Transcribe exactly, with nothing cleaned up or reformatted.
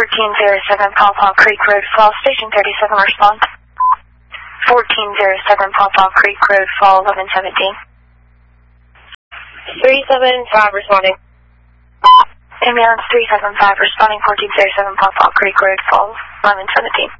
fourteen oh seven Paw Paw Creek Road, Fall, Station thirty-seven, respond. fourteen oh seven Paw Paw Creek Road, Fall, eleven seventeen. three seven five responding. Ambulance three seven five responding, fourteen oh seven Paw Paw Creek Road, Fall, eleven seventeen.